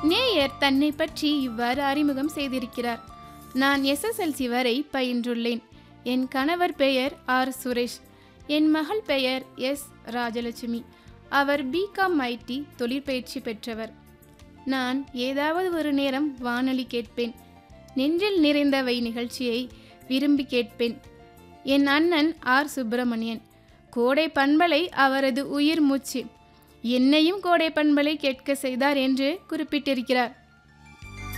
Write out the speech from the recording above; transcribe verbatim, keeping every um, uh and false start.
நேயர் தன்னை பற்றி இவ்வாறு அறிமுகம் செய்திருக்கிறார். நான் எஸ்எஸ்எல்சி வரை பயின்றுள்ளேன். என் கணவர் பெயர் ஆர் சுரேஷ். என் மகள் பெயர் எஸ் ராஜலட்சுமி. அவர் பிகாம் ஐடி தொழிற்பயிற்சி பெற்றவர். நான் ஏதாவது ஒரு நேரம் வானொலி கேட்பேன். நெஞ்சில் நிறைந்தவை நிகழ்ச்சியை விரும்பி கேட்பேன். என் அண்ணன் ஆர் சுப்பிரமணியன். கோடை பண்பலை அவரது உயிர் மூச்சு. என்னையும் கோடை பண்பலை கேட்க செய்தார் என்று குறிப்பிட்டிருக்கிறார்.